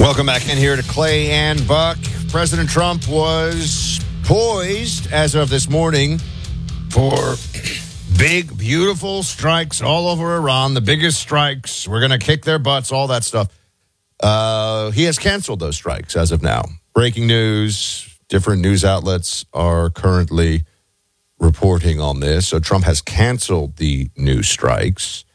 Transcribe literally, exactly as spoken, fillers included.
Welcome back in here to Clay and Buck. President Trump was poised as of this morning for big, beautiful strikes all over Iran, the biggest strikes. We're going to kick their butts, all that stuff. Uh, he has canceled those strikes as of now. Breaking news, different news outlets are currently reporting on this. So Trump has canceled the new strikes.